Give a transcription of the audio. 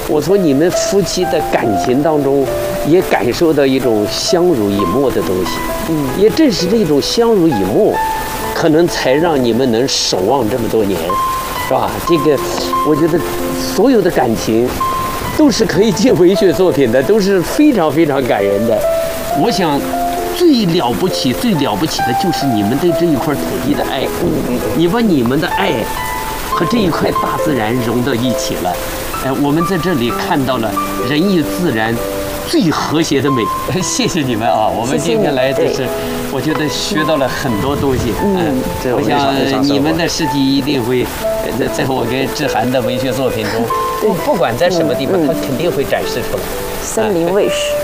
我从你们夫妻的感情当中，也感受到一种相濡以沫的东西。也正是这种相濡以沫，可能才让你们能守望这么多年，是吧？这个，我觉得所有的感情都是可以进文学作品的，都是非常非常感人的。我想，最了不起的就是你们对这一块土地的爱。你把你们的爱和这一块大自然融到一起了。我们在这里看到了人与自然最和谐的美。谢谢你们啊！我们今天来就是我觉得学到了很多东西。我想你们的事迹一定会在我跟志涵的文学作品中，不管在什么地方，它肯定会展示出来。 森林卫士。